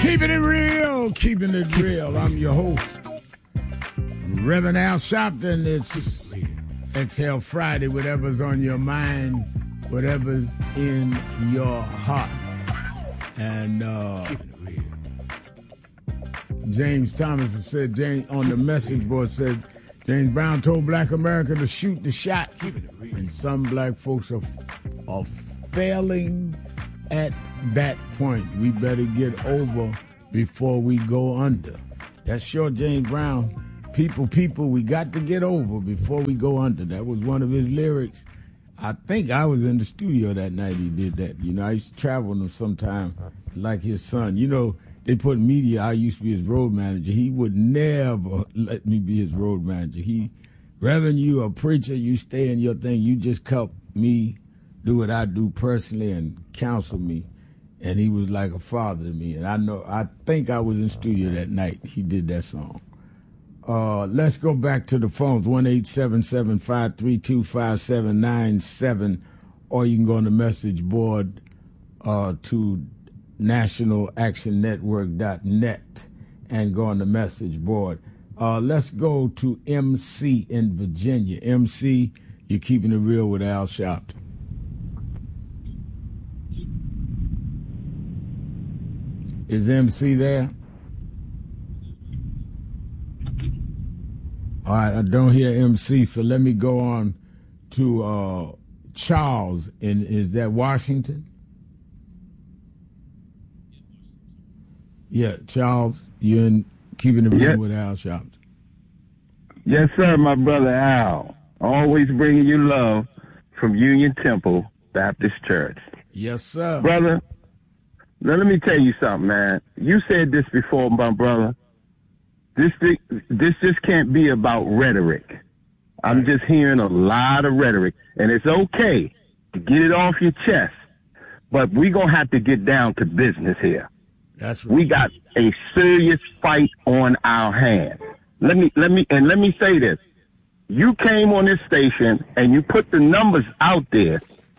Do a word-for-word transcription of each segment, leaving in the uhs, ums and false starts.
Keeping it real, keeping it real. I'm your host, Reverend Al Sharpton. It's Exhale Friday, whatever's on your mind, whatever's in your heart. And uh, James Thomas has said, James, on the message board said, James Brown told Black America to shoot the shot. And some black folks are, are failing at that point. We better get over before we go under. That's sure James Brown. People, people, we got to get over before we go under. That was one of his lyrics. I think I was in the studio that night he did that. You know, I used to travel with him sometime like his son. You know, they put media, I used to be his road manager. He would never let me be his road manager. He, Reverend, you a preacher, you stay in your thing. You just help me do what I do personally and counsel me. And he was like a father to me. And I know, I think I was in studio that night. He did that song. Uh, let's go back to the phones, one eight seven seven, five three two, five seven nine seven, or you can go on the message board uh, to national action network dot net and go on the message board. Uh, let's go to M C in Virginia. M C, you're keeping it real with Al Sharpton. Is M C there? All right, I don't hear M C, so let me go on to uh, Charles. In, is that Washington? Yeah, Charles, you're in keeping it real yes. with Al Sharpton. Yes, sir, my brother Al. Always bringing you love from Union Temple Baptist Church. Yes, sir. Brother, now let me tell you something, man. You said this before, my brother. This this just can't be about rhetoric. I'm right. just hearing a lot of rhetoric, and it's okay to get it off your chest, but we're going to have to get down to business here. That's right. We got a serious fight on our hands. Let me let me and let me say this. You came on this station and you put the numbers out there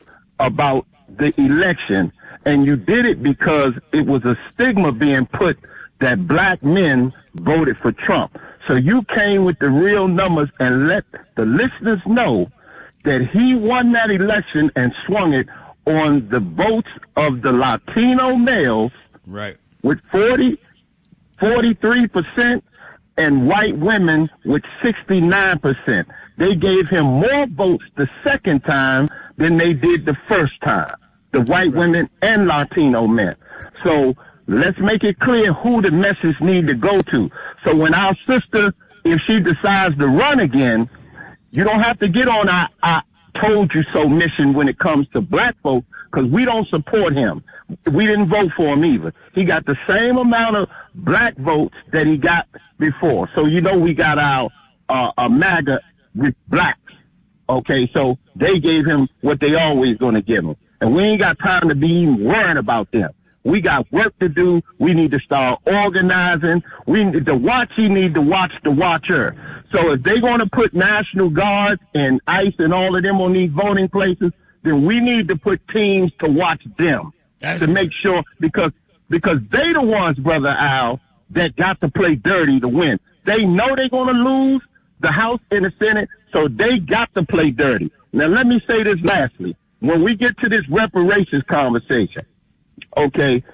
about the election, and you did it because it was a stigma being put that black men voted for Trump. So you came with the real numbers and let the listeners know that he won that election and swung it on the votes of the Latino males, right, with forty, forty-three percent, and white women with sixty-nine percent. They gave him more votes the second time than they did the first time, the white right. women and Latino men. So let's make it clear who the message need to go to. So when our sister, if she decides to run again, you don't have to get on our, our told you so mission when it comes to black folks, because we don't support him. We didn't vote for him either. He got the same amount of black votes that he got before. So you know we got our uh, a MAGA with blacks. Okay, so they gave him what they always going to give him. And we ain't got time to be even worrying about them. We got work to do. We need to start organizing. We need the watchy need to watch the watcher. So if they're going to put National Guard and ICE and all of them on these voting places, then we need to put teams to watch them. That's to make sure, because because they the ones, Brother Al, that got to play dirty to win. They know they're going to lose the House and the Senate, so they got to play dirty. Now, let me say this lastly. When we get to this reparations conversation, okay,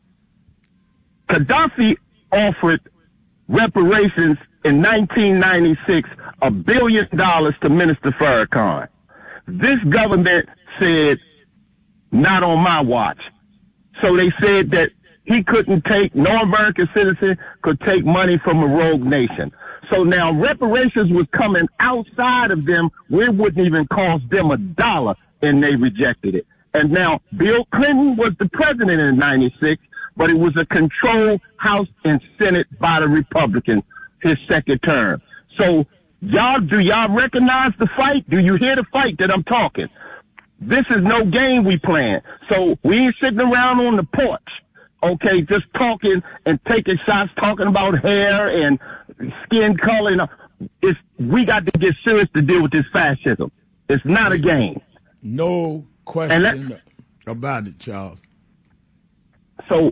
Gaddafi offered reparations in nineteen ninety-six, a billion dollars to Minister Farrakhan. This government said, not on my watch. So they said that he couldn't take, no American citizen could take money from a rogue nation. So now reparations was coming outside of them where it wouldn't even cost them a dollar, and they rejected it. And now Bill Clinton was the president in ninety-six, but it was a controlled House and Senate by the Republicans, his second term. So y'all, do y'all recognize the fight? Do you hear the fight that I'm talking? This is no game we playing. So we ain't sitting around on the porch, okay, just talking and taking shots, talking about hair and skin color. And it's, we got to get serious to deal with this fascism. It's not a game. No question about it, Charles. So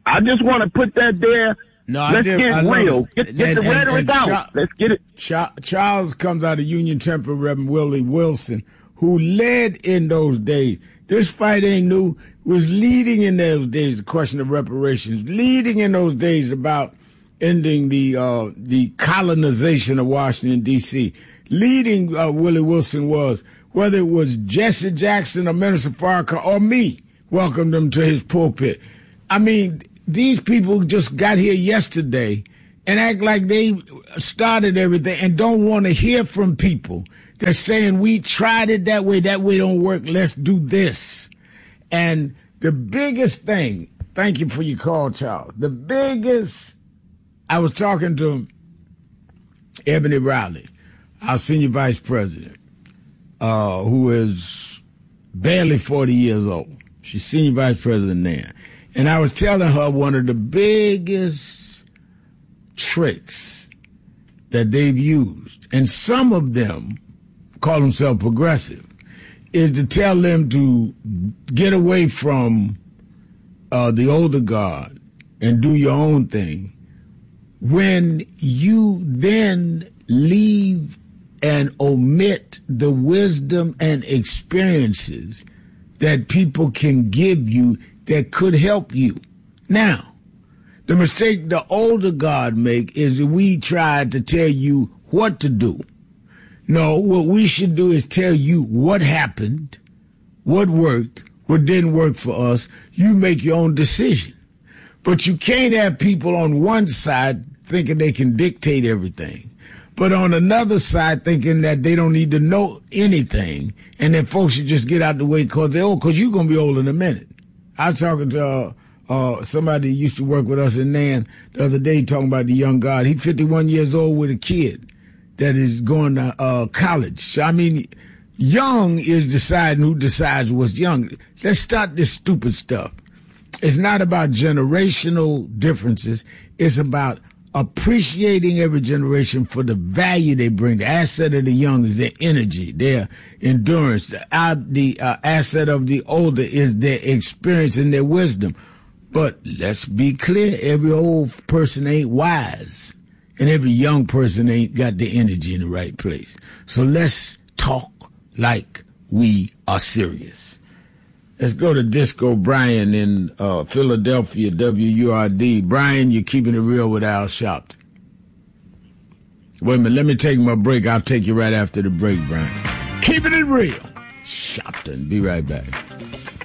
I just want to put that there. No, I Let's did, get I real. Get, get and, the and, rhetoric and out. Cha- Let's get it. Cha- Charles comes out of Union Temple, Reverend Willie Wilson, who led in those days. This fight ain't new. Was leading in those days the question of reparations, leading in those days about ending the uh, the colonization of Washington, D C Leading uh, Willie Wilson was, whether it was Jesse Jackson or Minister Farrakhan or me, welcomed him to his pulpit. I mean, these people just got here yesterday and act like they started everything and don't want to hear from people. They're saying, we tried it that way, that way don't work, let's do this. And the biggest thing, thank you for your call, Charles, the biggest, I was talking to Ebony Riley, our senior vice president, uh, who is barely forty years old. She's senior vice president now. And I was telling her one of the biggest tricks that they've used, and some of them call themselves progressive, is to tell them to get away from uh, the older guard and do your own thing. When you then leave and omit the wisdom and experiences that people can give you that could help you. Now, the mistake the older guard make is we try to tell you what to do. No, what we should do is tell you what happened, what worked, what didn't work for us. You make your own decision. But you can't have people on one side thinking they can dictate everything, but on another side thinking that they don't need to know anything and that folks should just get out the way because they're old, because you're going to be old in a minute. I was talking to uh, uh, somebody who used to work with us in Nan the other day talking about the young guard. He's fifty-one years old with a kid that is going to uh, college. So, I mean, young is deciding who decides what's young. Let's start this stupid stuff. It's not about generational differences. It's about appreciating every generation for the value they bring. The asset of the young is their energy, their endurance. The, uh, the uh, asset of the older is their experience and their wisdom. But let's be clear, every old person ain't wise. And every young person ain't got the energy in the right place. So let's talk like we are serious. Let's go to Disco Brian in uh, Philadelphia, W U R D. Brian, you're keeping it real with Al Sharpton. Wait a minute, let me take my break. I'll take you right after the break, Brian. Keeping it real. Sharpton, be right back.